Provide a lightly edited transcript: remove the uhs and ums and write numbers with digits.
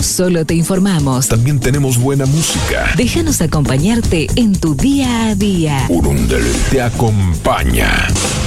solo te informamos. También tenemos buena música. Déjanos acompañarte en tu día a día. Urundel te acompaña.